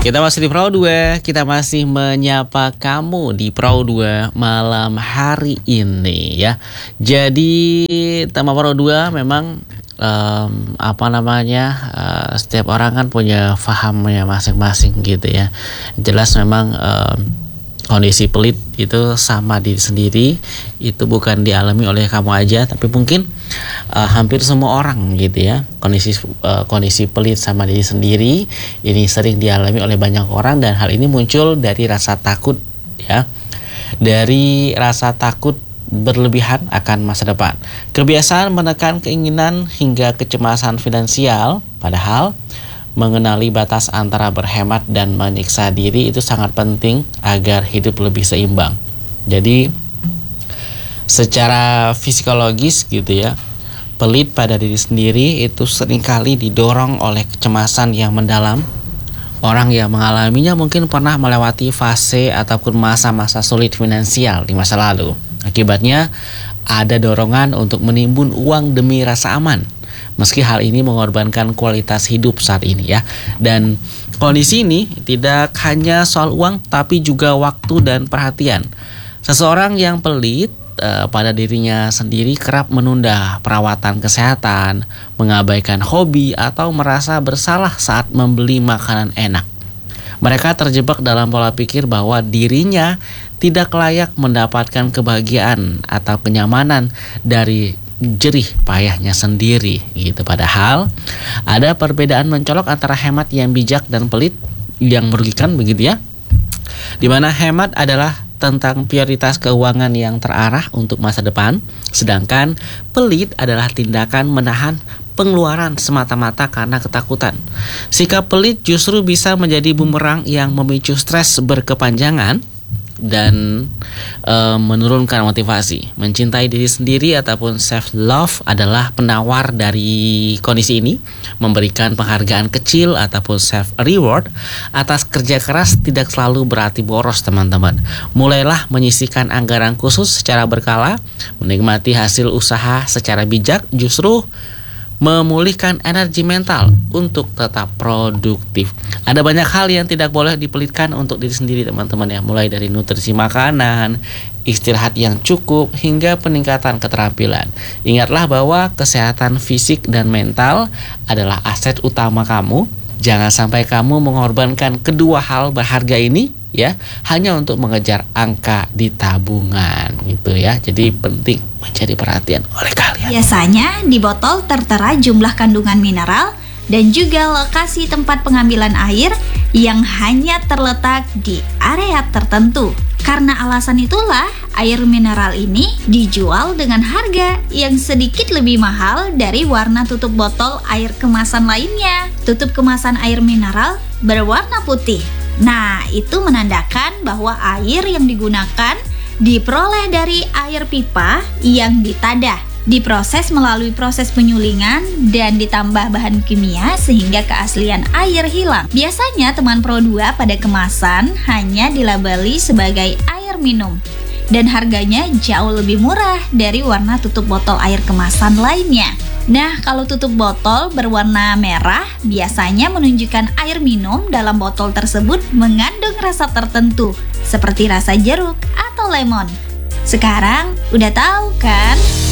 Kita masih di Pro 2, kita masih menyapa kamu di Pro 2 malam hari ini ya. Jadi tema Pro 2 memang setiap orang kan punya fahamnya masing-masing gitu ya. Jelas memang kondisi pelit itu sama diri sendiri, itu bukan dialami oleh kamu aja, tapi mungkin hampir semua orang gitu ya. Kondisi pelit sama diri sendiri ini sering dialami oleh banyak orang, dan hal ini muncul dari rasa takut ya. Dari rasa takut berlebihan akan masa depan, kebiasaan menekan keinginan hingga kecemasan finansial, padahal mengenali batas antara berhemat dan menyiksa diri itu sangat penting agar hidup lebih seimbang. Jadi secara psikologis gitu ya, pelit pada diri sendiri itu seringkali didorong oleh kecemasan yang mendalam. Orang yang mengalaminya mungkin pernah melewati fase ataupun masa-masa sulit finansial di masa lalu. Akibatnya ada dorongan untuk menimbun uang demi rasa aman, meski hal ini mengorbankan kualitas hidup saat ini ya. Dan kondisi ini tidak hanya soal uang, tapi juga waktu dan perhatian. Seseorang yang pelit pada dirinya sendiri kerap menunda perawatan kesehatan, mengabaikan hobi, atau merasa bersalah saat membeli makanan enak. Mereka terjebak dalam pola pikir bahwa dirinya tidak layak mendapatkan kebahagiaan atau kenyamanan dari jerih payahnya sendiri gitu. Padahal ada perbedaan mencolok antara hemat yang bijak dan pelit yang merugikan begitu ya. Dimana hemat adalah tentang prioritas keuangan yang terarah untuk masa depan, sedangkan pelit adalah tindakan menahan pengeluaran semata-mata karena ketakutan. Sikap pelit justru bisa menjadi bumerang yang memicu stres berkepanjangan dan menurunkan motivasi. Mencintai diri sendiri ataupun self love adalah penawar dari kondisi ini, memberikan penghargaan kecil ataupun self reward atas kerja keras tidak selalu berarti boros teman-teman. Mulailah menyisihkan anggaran khusus secara berkala, menikmati hasil usaha secara bijak justru memulihkan energi mental untuk tetap produktif. Ada banyak hal yang tidak boleh dipelitkan untuk diri sendiri teman-teman ya, mulai dari nutrisi makanan, istirahat yang cukup, hingga peningkatan keterampilan. Ingatlah bahwa kesehatan fisik dan mental adalah aset utama kamu. Jangan sampai kamu mengorbankan kedua hal berharga ini ya, hanya untuk mengejar angka di tabungan gitu ya. Jadi penting menjadi perhatian oleh kalian. Biasanya di botol tertera jumlah kandungan mineral dan juga lokasi tempat pengambilan air yang hanya terletak di area tertentu. Karena alasan itulah air mineral ini dijual dengan harga yang sedikit lebih mahal dari warna tutup botol air kemasan lainnya. Tutup kemasan air mineral berwarna putih. Nah, itu menandakan bahwa air yang digunakan diperoleh dari air pipa yang ditadah, diproses melalui proses penyulingan dan ditambah bahan kimia sehingga keaslian air hilang. Biasanya teman Pro 2 pada kemasan hanya dilabeli sebagai air minum dan harganya jauh lebih murah dari warna tutup botol air kemasan lainnya. Nah, kalau tutup botol berwarna merah biasanya menunjukkan air minum dalam botol tersebut mengandung rasa tertentu seperti rasa jeruk atau lemon. Sekarang udah tahu kan?